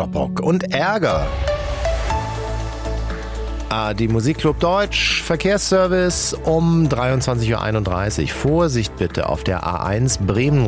Bock und Ärger. Die Musikclub Deutsch, Verkehrsservice um 23.31 Uhr. Vorsicht bitte auf der A1 Bremen